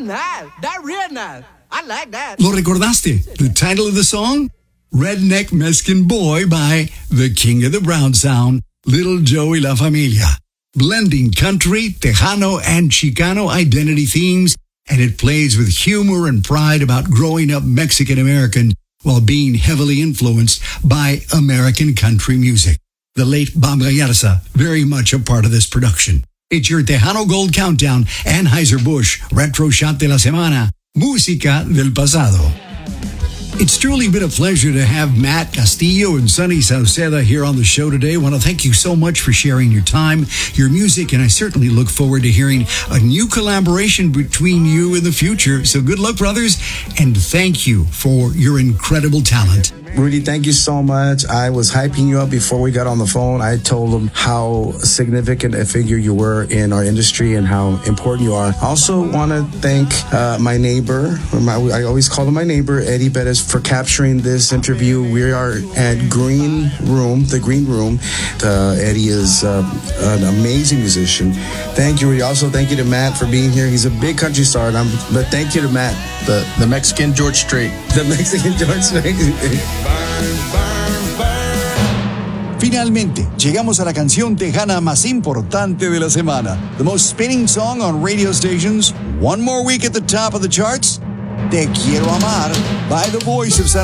nice. That real nice. I like that. Lo recordaste? The title of the song? Redneck Mexican Boy by the King of the Brown Sound, Little Joe y La Familia. Blending country, Tejano, and Chicano identity themes, and it plays with humor and pride about growing up Mexican-American while being heavily influenced by American country music. The late Bob Gallarza, very much a part of this production. It's your Tejano Gold Countdown, Anheuser-Busch Retro Shot de la Semana, Música del Pasado. It's truly been a pleasure to have Matt Castillo and Sonny Sauceda here on the show today. I want to thank you so much for sharing your time, your music, and I certainly look forward to hearing a new collaboration between you in the future. So good luck, brothers, and thank you for your incredible talent. Rudy, thank you so much. I was hyping you up before we got on the phone. I told them how significant a figure you were in our industry and how important you are. I also want to thank my neighbor, I always call him my neighbor, Eddie Bettis, for capturing this interview. We are at the Green Room. Eddie is an amazing musician. Thank you, Rudy. Also, thank you to Matt for being here. He's a big country star, but thank you to Matt. The Mexican George Strait. The Mexican George Strait. Finalmente, llegamos a la canción tejana más importante de la semana. The most spinning song on radio stations. One more week at the top of the charts. Te Quiero Amar by the voice of San